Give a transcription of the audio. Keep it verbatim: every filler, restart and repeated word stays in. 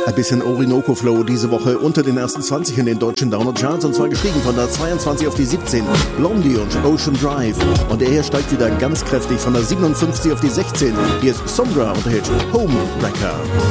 Ein bisschen Orinoco Flow diese Woche unter den ersten zwanzig in den deutschen Download-Charts und zwar gestiegen von der zweiundzwanzig auf die siebzehn. Blondie und Ocean Drive. Und er hier steigt wieder ganz kräftig von der siebenundfünfzig auf die sechzehn. Hier ist Sondra und der Hit Homewrecker.